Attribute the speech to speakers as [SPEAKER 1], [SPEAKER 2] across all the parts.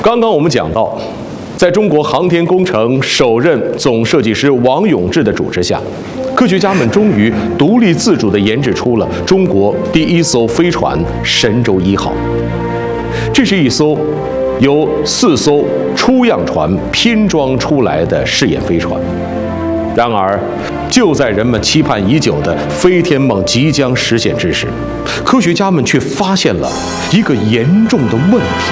[SPEAKER 1] 刚刚我们讲到，在中国航天工程首任总设计师王永志的主持下，科学家们终于独立自主地研制出了中国第一艘飞船神舟1号。这是一艘由4艘出样船拼装出来的试验飞船。然而，就在人们期盼已久的飞天梦即将实现之时，科学家们却发现了一个严重的问题。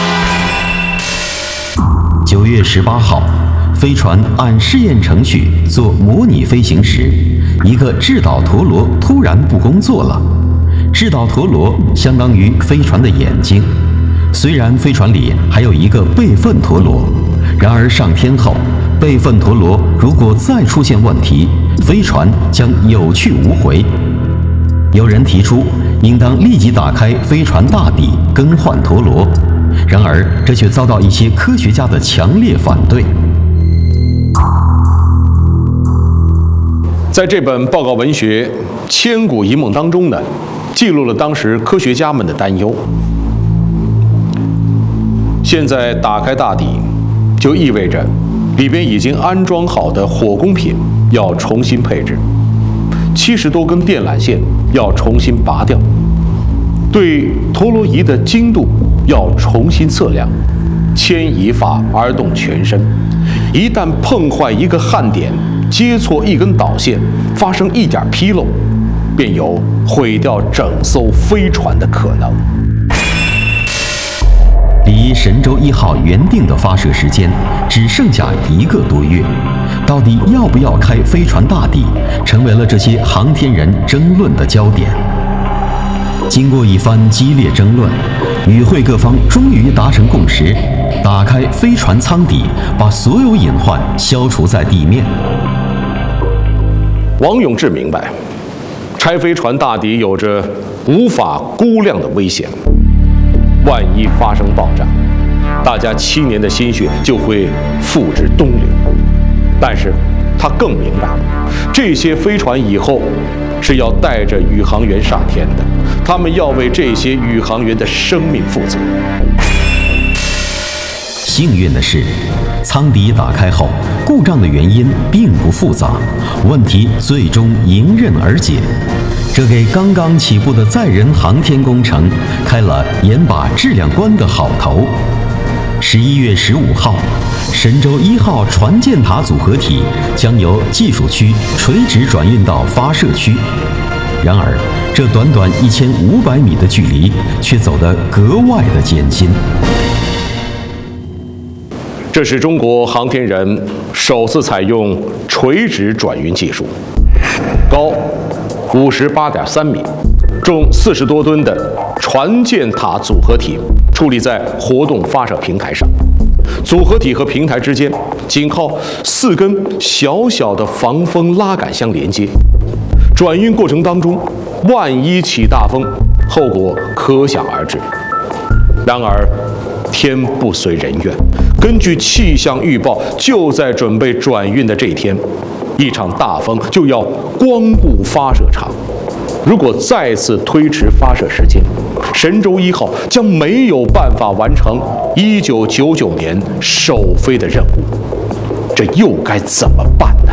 [SPEAKER 2] 9月18号，飞船按试验程序做模拟飞行时，一个制导陀螺突然不工作了。制导陀螺相当于飞船的眼睛，虽然飞船里还有一个备份陀螺，然而上天后，备份陀螺如果再出现问题，飞船将有去无回。有人提出，应当立即打开飞船大底更换陀螺，然而这却遭到一些科学家的强烈反对。
[SPEAKER 1] 在这本报告文学《千古一梦》当中呢，记录了当时科学家们的担忧。现在打开大底，就意味着里边已经安装好的火供品要重新配置，70多根电缆线要重新拔掉，对陀螺仪的精度要重新测量，牵一发而动全身，一旦碰坏一个焊点，接错一根导线，发生一点纰漏，便有毁掉整艘飞船的可能。
[SPEAKER 2] 离神舟1号原定的发射时间只剩下1个多月，到底要不要开飞船大底，成为了这些航天人争论的焦点。经过一番激烈争论，与会各方终于达成共识，打开飞船舱底，把所有隐患消除在地面。
[SPEAKER 1] 王永志明白，拆飞船大底有着无法估量的危险。万一发生爆炸，大家7年的心血就会付之东流。但是，他更明白，这些飞船以后是要带着宇航员上天的，他们要为这些宇航员的生命负责。
[SPEAKER 2] 幸运的是，舱底打开后，故障的原因并不复杂，问题最终迎刃而解。这给刚刚起步的载人航天工程开了严把质量关的好头。11月15号，神舟1号船舰塔组合体将由技术区垂直转运到发射区。然而，这短短1500米的距离却走得格外的艰辛。
[SPEAKER 1] 这是中国航天人首次采用垂直转运技术，高58.3米，重40多吨的船舰塔组合体矗立在活动发射平台上，组合体和平台之间仅靠4根小小的防风拉杆相连接。转运过程当中，万一起大风，后果可想而知。然而，天不遂人愿，根据气象预报，就在准备转运的这天，一场大风就要光顾发射场。如果再次推迟发射时间，神舟1号将没有办法完成1999年首飞的任务。这又该怎么办呢？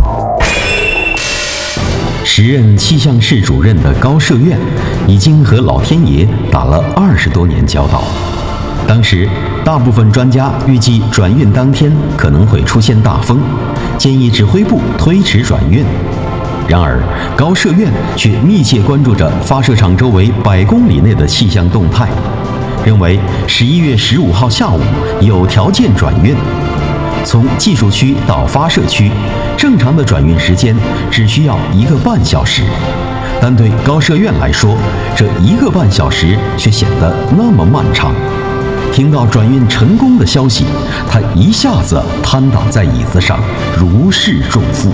[SPEAKER 2] 时任气象室主任的高射院已经和老天爷打了20多年交道。当时，大部分专家预计转运当天可能会出现大风，建议指挥部推迟转运。然而，高射院却密切关注着发射场周围100公里内的气象动态，认为11月15号下午有条件转运。从技术区到发射区，正常的转运时间只需要1个半小时，但对高射院来说，这1个半小时却显得那么漫长。听到转运成功的消息，他一下子瘫倒在椅子上，如释重负。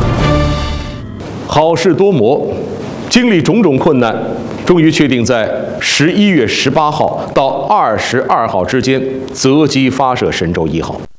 [SPEAKER 1] 好事多磨，经历种种困难，终于确定在11月18号到22号之间择机发射神舟1号。